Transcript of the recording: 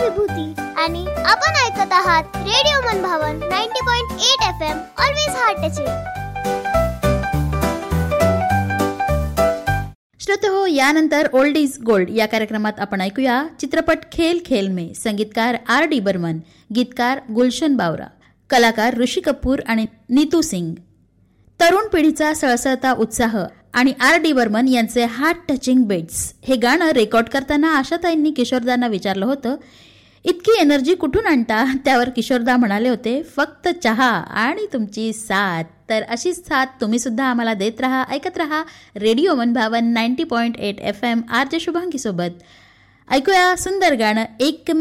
विभूती आणि आपण ऐकत आहात रेडिओ मनभावन 90.8 FM ऑलवेज हार्ट टचिंग. श्रोतेहो, यानंतर ओल्ड इज गोल्ड या कार्यक्रमात आपण ऐकूया चित्रपट खेल खेल में. संगीतकार R.D. बर्मन, गीतकार गुलशन बावरा, कलाकार ऋषी कपूर आणि नीतू सिंग. तरुण पिढीचा सळसळता उत्साह आणि R.D. बर्मन यांचे हार्ट टचिंग बीट्स. हे गाणं रेकॉर्ड करताना आशाताईंनी किशोरदांना विचारलं होतं, इतकी एनर्जी कुठून आणता? त्यावर किशोरदा म्हणाले होते, फक्त चहा आणि तुमची साथ. तर अशीच साथ तुम्ही सुद्धा आम्हाला देत राहा, ऐकत राहा रेडिओ मनभावन 90.8 FM RJ शुभांगी सोबत. ऐकूया सुंदर गाणं एक